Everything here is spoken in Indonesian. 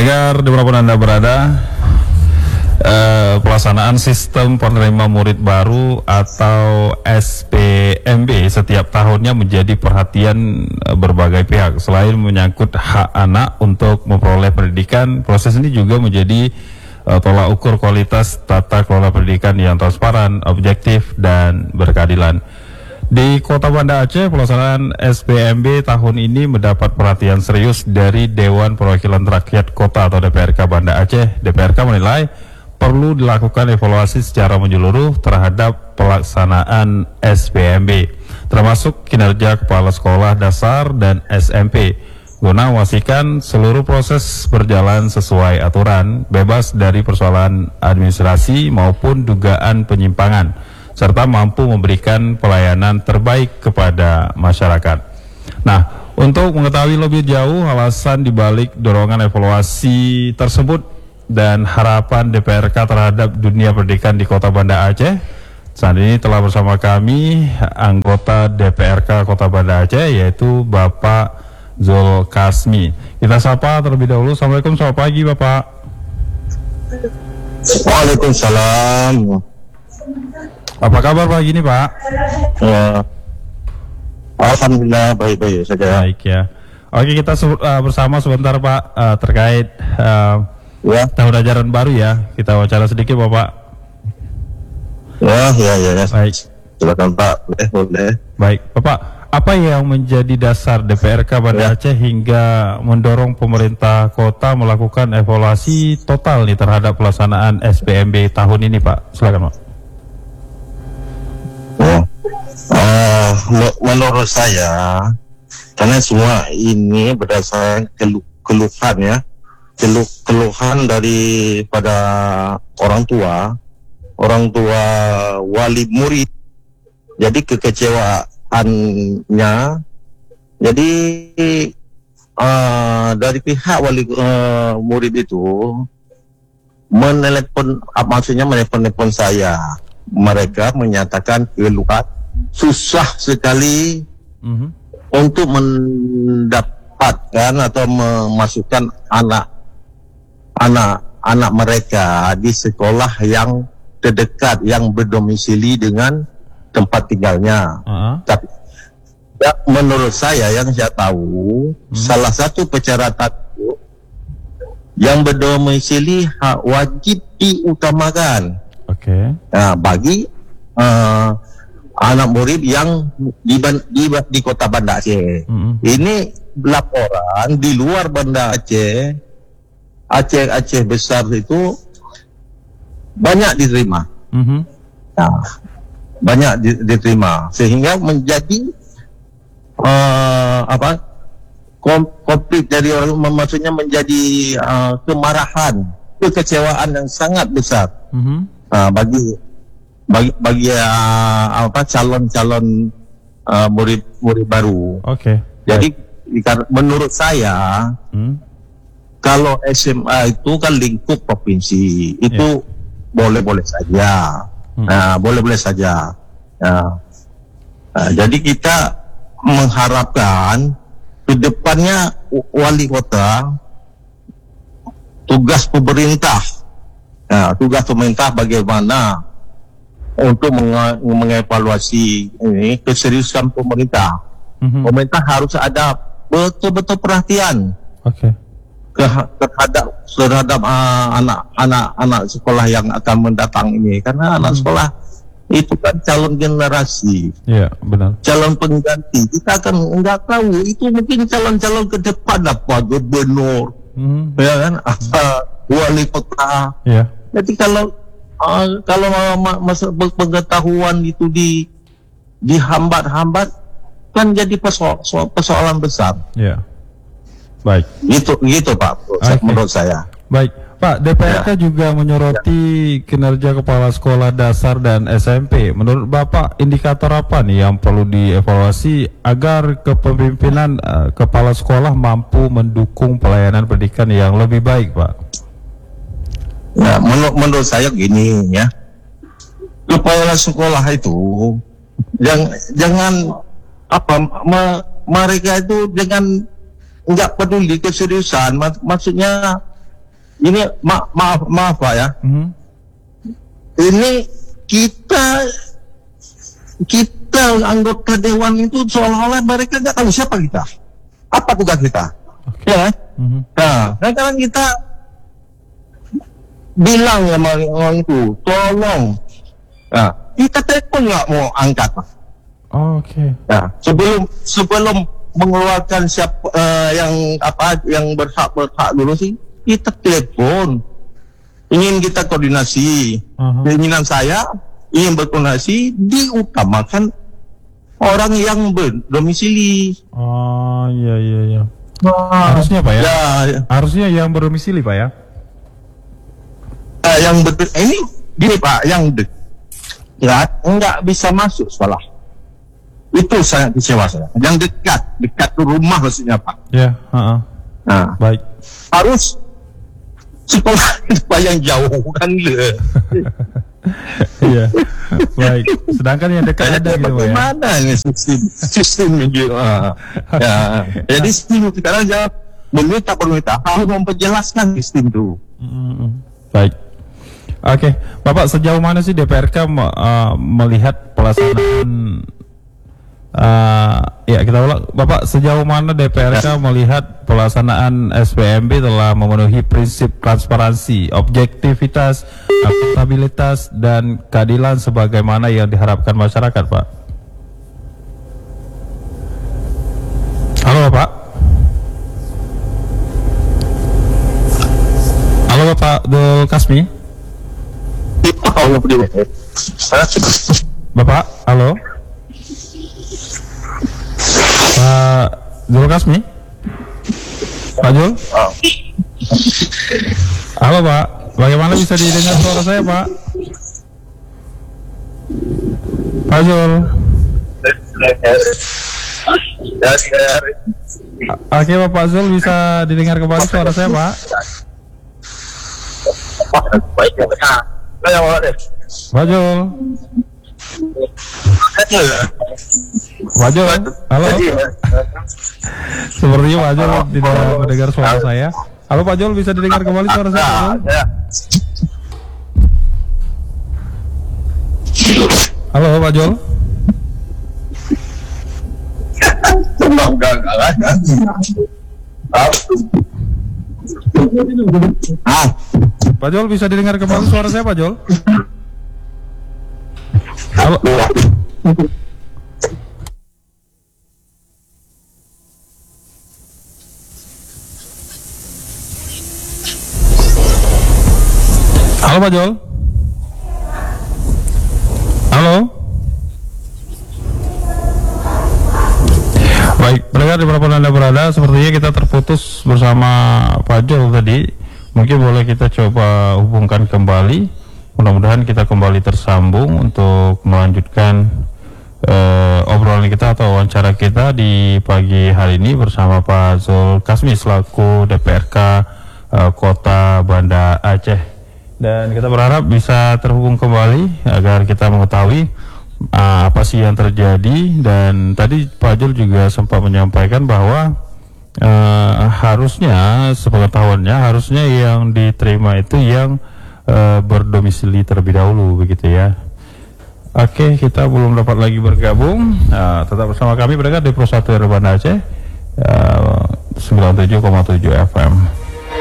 Pendengar dimanapun Anda berada, pelaksanaan sistem penerima murid baru atau SPMB setiap tahunnya menjadi perhatian berbagai pihak. Selain menyangkut hak anak untuk memperoleh pendidikan, proses ini juga menjadi tolak ukur kualitas tata kelola pendidikan yang transparan, objektif, dan berkeadilan. Di Kota Banda Aceh, pelaksanaan SPMB tahun ini mendapat perhatian serius dari Dewan Perwakilan Rakyat Kota atau DPRK Banda Aceh. DPRK menilai perlu dilakukan evaluasi secara menyeluruh terhadap pelaksanaan SPMB, termasuk kinerja kepala sekolah dasar dan SMP, guna memastikan seluruh proses berjalan sesuai aturan, bebas dari persoalan administrasi maupun dugaan penyimpangan, serta mampu memberikan pelayanan terbaik kepada masyarakat. Nah, untuk mengetahui lebih jauh alasan dibalik dorongan evaluasi tersebut dan harapan DPRK terhadap dunia pendidikan di Kota Banda Aceh, saat ini telah bersama kami anggota DPRK Kota Banda Aceh, yaitu Bapak Zulkasmi. Kita sapa terlebih dahulu. Assalamualaikum, selamat pagi Bapak. Waalaikumsalam. Apa kabar pagi ini Pak? Alhamdulillah baik-baik saja. Baik ya. Oke, kita bersama sebentar Pak terkait tahun ajaran baru ya. Kita wawancara sedikit Bapak. Ya. Baik. Silakan Pak. Boleh. Baik, Bapak. Apa yang menjadi dasar DPRK Banda Aceh hingga mendorong pemerintah kota melakukan evaluasi total nih terhadap pelaksanaan SPMB tahun ini Pak? Silakan Pak. Menurut saya, karena semua ini berdasarkan keluhan ya, keluhan daripada orang tua wali murid. Jadi kekecewaannya, jadi dari pihak wali murid itu menelepon saya. Mereka menyatakan keluhan susah sekali untuk mendapatkan atau memasukkan anak mereka di sekolah yang terdekat, yang berdomisili dengan tempat tinggalnya. Tapi ya, menurut saya yang saya tahu, salah satu persyaratan yang berdomisili wajib diutamakan. Nah, bagi anak murid yang di Kota Banda Aceh. Ini laporan di luar Banda Aceh, Aceh besar itu banyak diterima. Nah, banyak diterima sehingga menjadi konflik dari orang, maksudnya menjadi kemarahan, kekecewaan yang sangat besar. Bagi calon murid baru. Jadi menurut saya kalau SMA itu kan lingkup provinsi, itu boleh-boleh saja. Boleh-boleh saja. Jadi kita mengharapkan ke depannya wali kota, tugas pemerintah bagaimana untuk mengevaluasi ini keseriusan pemerintah. Pemerintah harus ada betul-betul perhatian terhadap anak sekolah yang akan mendatang ini, karena anak sekolah itu kan calon generasi, benar. Calon pengganti. Kita akan nggak tahu itu mungkin calon-calon ke depan apa gubernur, ya kan, wali kota. Jadi kalau masa pengetahuan itu dihambat kan jadi persoalan besar. Baik. Gitu Pak, menurut saya. Baik, Pak. DPRK juga menyoroti kinerja kepala sekolah dasar dan SMP. Menurut Bapak, indikator apa nih yang perlu dievaluasi agar kepemimpinan kepala sekolah mampu mendukung pelayanan pendidikan yang lebih baik, Pak? Ya, menurut saya gini ya, kepala sekolah itu jangan mereka itu jangan nggak peduli keseriusan, maksudnya ini maaf Pak ya. Ini kita anggota dewan itu seolah-olah mereka nggak tahu siapa kita, apa tugas kita, ya. Nah, sekarang kita bilang sama orang itu, tolong. Nah, kita telepon nggak mau angkat, Pak. Oke. Nah, sebelum mengeluarkan yang berhak dulu sih, kita telepon. Ingin kita koordinasi. Keinginan saya ingin berkoordinasi, diutamakan orang yang berdomisili. Oh iya. Harusnya Pak ya? Harusnya yang berdomisili Pak ya? Ini gini Pak, yang dekat nggak bisa masuk sekolah. Itu sangat kecewa saya. Yang dekat ke rumah maksudnya Pak. Ya. Nah, baik. Harus sekolah yang jauh kan gitu. Iya, baik. Sedangkan yang dekat ada gitu ya. Bagaimana ini sistem gitu. Ya. Jadi sistem sekarang jawab meminta harus memperjelaskan sistem itu. Baik. Oke, Bapak sejauh mana sih DPRK melihat pelaksanaan kita ulang. Bapak sejauh mana DPRK melihat pelaksanaan SPMB telah memenuhi prinsip transparansi, objektivitas, akuntabilitas dan keadilan sebagaimana yang diharapkan masyarakat, Pak? Halo Bapak. Halo Bapak Abdul Kasmi. Bapak, halo. Pak Zul Kasmi? Pak Zul? Halo Pak, bagaimana bisa didengar suara saya Pak? Pak Zul? Oke Pak Zul, bisa didengar kembali suara saya Pak? Pak Zul? Pak Zul, halo. Sepertinya Pak Zul tidak mendengar suara saya. Halo Pak Zul, bisa didengar kembali suara saya Pak Zul? Halo Pak Zul. Pak Zul, bisa didengar kembali suara saya Pak Zul? Halo. Halo Pak Jol. Halo. Baik, pendengar dimanapun Anda berada, sepertinya kita terputus bersama Pak Jol tadi. Mungkin boleh kita coba hubungkan kembali. Mudah-mudahan kita kembali tersambung untuk melanjutkan obrolan kita atau wawancara kita di pagi hari ini bersama Pak Zul Kasmi selaku DPRK Kota Banda Aceh. Dan kita berharap bisa terhubung kembali agar kita mengetahui apa sih yang terjadi. Dan tadi Pak Zul juga sempat menyampaikan bahwa harusnya sepengetahuannya harusnya yang diterima itu yang berdomisili terlebih dahulu begitu ya. Oke, kita belum dapat lagi bergabung. Tetap bersama kami berada di Pro 1 Banda Aceh 97,7 FM.